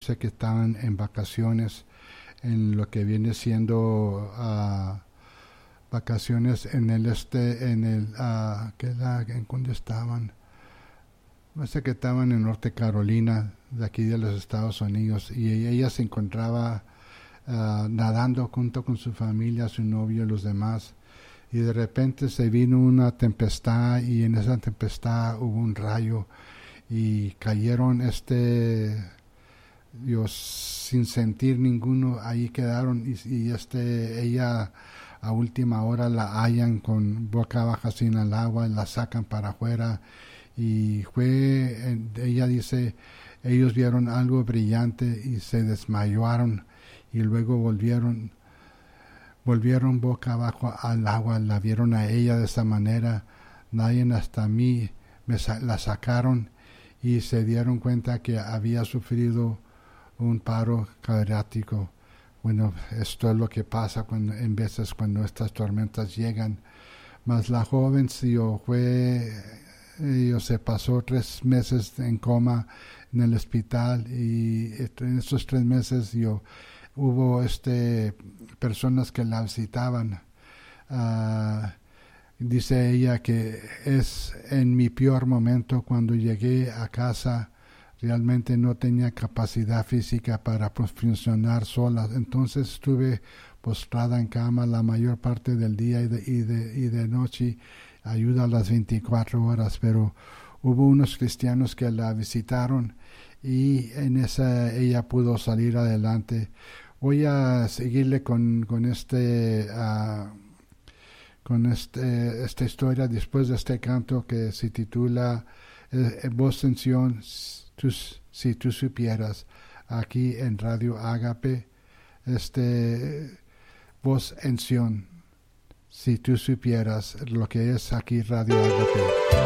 sé que estaban en vacaciones en lo que viene siendo vacaciones en el ¿en dónde estaban? No sé, que estaban en Norte Carolina, de aquí de los Estados Unidos, y ella se encontraba nadando junto con su familia, su novio y los demás, y de repente se vino una tempestad, y en esa tempestad hubo un rayo y cayeron Dios, sin sentir ninguno, ahí quedaron, y ella a última hora la hallan con boca abajo sin el agua, la sacan para afuera, y ella dice, ellos vieron algo brillante y se desmayaron, y luego volvieron boca abajo al agua, la vieron a ella de esa manera, nadie hasta a mí la sacaron, y se dieron cuenta que había sufrido un paro cardíaco. Bueno, esto es lo que pasa en veces cuando estas tormentas llegan. Mas la joven se pasó 3 meses en coma en el hospital, y en esos 3 meses hubo personas que la visitaban. Dice ella que es en mi peor momento cuando llegué a casa. Realmente no tenía capacidad física para funcionar sola, entonces estuve postrada en cama la mayor parte del día y de noche, ayuda a las 24 horas, pero hubo unos cristianos que la visitaron, y en esa ella pudo salir adelante. Voy a seguirle con esta historia después de este canto que se titula Voz en Sion. Si tú supieras, aquí en Radio Ágape, Voz en Sion. Si tú supieras lo que es aquí Radio Ágape.